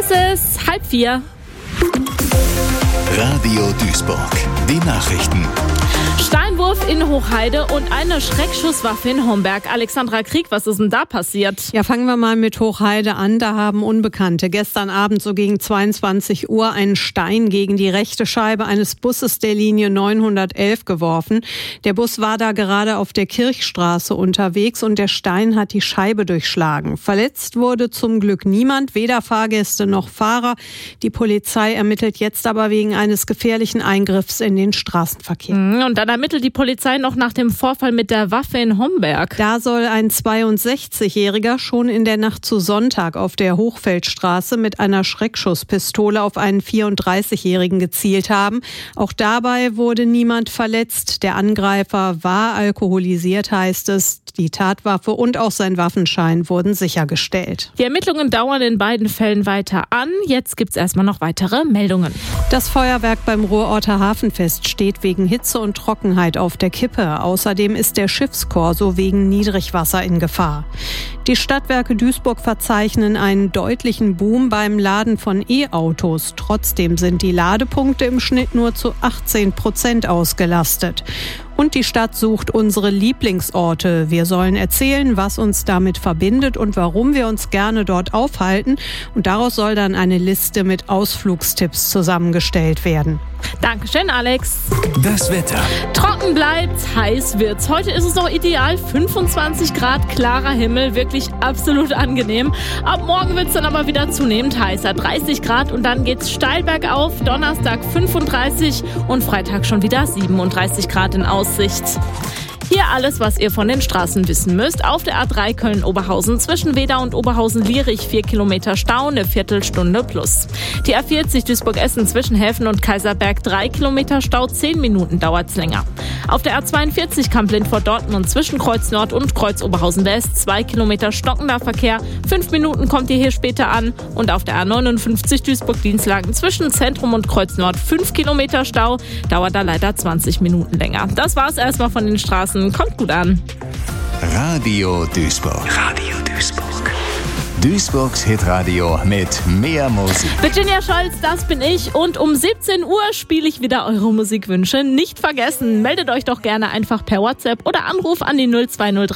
ist es 3:30. Radio Duisburg. Die Nachrichten. Steinwurf in Hochheide und eine Schreckschusswaffe in Homberg. Alexandra Krieg, was ist denn da passiert? Ja, fangen wir mal mit Hochheide an. Da haben Unbekannte gestern Abend so gegen 22 Uhr einen Stein gegen die rechte Scheibe eines Busses der Linie 911 geworfen. Der Bus war da gerade auf der Kirchstraße unterwegs und der Stein hat die Scheibe durchschlagen. Verletzt wurde zum Glück niemand, weder Fahrgäste noch Fahrer. Die Polizei ermittelt jetzt aber wegen eines gefährlichen Eingriffs in den Straßenverkehr. Und dann ermittelt die Polizei noch nach dem Vorfall mit der Waffe in Homberg. Da soll ein 62-Jähriger schon in der Nacht zu Sonntag auf der Hochfeldstraße mit einer Schreckschusspistole auf einen 34-Jährigen gezielt haben. Auch dabei wurde niemand verletzt. Der Angreifer war alkoholisiert, heißt es. Die Tatwaffe und auch sein Waffenschein wurden sichergestellt. Die Ermittlungen dauern in beiden Fällen weiter an. Jetzt gibt's erstmal noch weitere Meldungen. Das Feuerwerk beim Ruhrorter Hafenfest steht wegen Hitze und Trockenheit auf der Kippe. Außerdem ist der Schiffskorso wegen Niedrigwasser in Gefahr. Die Stadtwerke Duisburg verzeichnen einen deutlichen Boom beim Laden von E-Autos. Trotzdem sind die Ladepunkte im Schnitt nur zu 18% ausgelastet. Und die Stadt sucht unsere Lieblingsorte. Wir sollen erzählen, was uns damit verbindet und warum wir uns gerne dort aufhalten. Und daraus soll dann eine Liste mit Ausflugstipps zusammengestellt werden. Dankeschön, Alex. Das Wetter. Trocken bleibt's, heiß wird's. Heute ist es noch ideal, 25 Grad, klarer Himmel, wirklich absolut angenehm. Ab morgen wird's dann aber wieder zunehmend heißer, 30 Grad und dann geht's steil bergauf. Donnerstag 35 und Freitag schon wieder 37 Grad in Aussicht. Hier alles, was ihr von den Straßen wissen müsst. Auf der A3 Köln-Oberhausen zwischen Wedau und Oberhausen-Lierich 4 Kilometer Stau, eine Viertelstunde plus. Die A40 Duisburg-Essen zwischen Helfen und Kaiserberg 3 Kilometer Stau, 10 Minuten dauert's länger. Auf der A42 Kamp-Lindfort-Dortmund zwischen Kreuz Nord und Kreuz Oberhausen-West 2 Kilometer stockender Verkehr, 5 Minuten kommt ihr hier später an. Und auf der A59 Duisburg-Dienstlagen zwischen Zentrum und Kreuz Nord 5 Kilometer Stau, dauert da leider 20 Minuten länger. Das war's erstmal von den Straßen. Kommt gut an. Radio Duisburg. Radio Duisburg. Duisburgs Hitradio mit mehr Musik. Virginia Scholz, das bin ich. Und um 17 Uhr spiele ich wieder eure Musikwünsche. Nicht vergessen, meldet euch doch gerne einfach per WhatsApp oder Anruf an die 0203